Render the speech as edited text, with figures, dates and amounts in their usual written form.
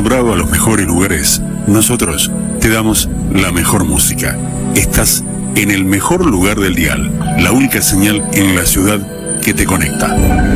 acostumbrado a los mejores lugares, nosotros te damos la mejor música. Estás en el mejor lugar del dial, la única señal en la ciudad que te conecta.